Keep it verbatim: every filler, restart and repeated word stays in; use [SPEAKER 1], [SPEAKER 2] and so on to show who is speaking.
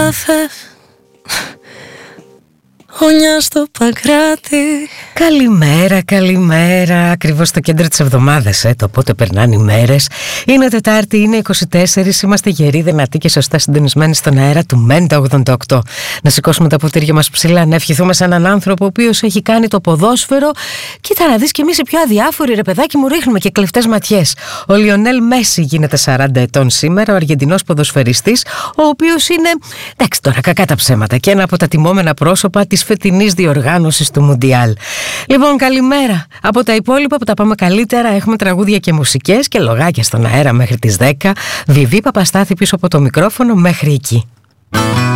[SPEAKER 1] θες, χωνιά στο Παγκράτη.
[SPEAKER 2] Καλημέρα, καλημέρα. Ακριβώς στο κέντρο της εβδομάδας, ε, το πότε περνάνε οι μέρες. Είναι Τετάρτη, είναι είκοσι τέσσερα. Είμαστε γεροί, δυνατοί και σωστά συντονισμένοι στον αέρα του Μέντα ογδόντα οκτώ. Να σηκώσουμε τα ποτήρια μας ψηλά, να ευχηθούμε σε έναν άνθρωπο ο οποίος έχει κάνει το ποδόσφαιρο. Κοίτα να δεις, κι εμείς οι πιο αδιάφοροι, ρε παιδάκι μου, ρίχνουμε και κλεφτές ματιές. Ο Λιονέλ Μέση γίνεται σαράντα ετών σήμερα, ο Αργεντινός ποδοσφαιριστής, ο οποίος είναι, εντάξει τώρα, κακά τα ψέματα, και ένα από τα τιμόμενα πρόσωπα της φετινής διοργάνωσης του Μουντιάλ. Λοιπόν, καλημέρα. Από τα υπόλοιπα που τα πάμε καλύτερα, έχουμε τραγούδια και μουσικές και λογάκια στον αέρα μέχρι τις δέκα. Βιβί Παπαστάθη πίσω από το μικρόφωνο μέχρι εκεί.